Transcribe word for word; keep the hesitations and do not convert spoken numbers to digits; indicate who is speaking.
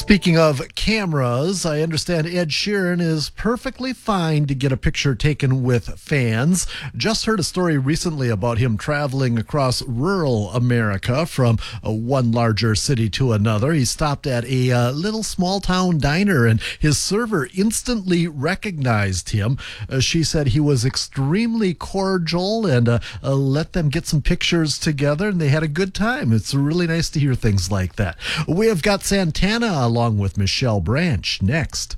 Speaker 1: Speaking of cameras, I understand Ed Sheeran is perfectly fine to get a picture taken with fans. Just heard a story recently about him traveling across rural America from uh, one larger city to another. He stopped at a uh, little small town diner and his server instantly recognized him. Uh, she said he was extremely cordial and uh, uh, let them get some pictures together and they had a good time. It's really nice to hear things like that. We have got Santana along with Michelle Branch next.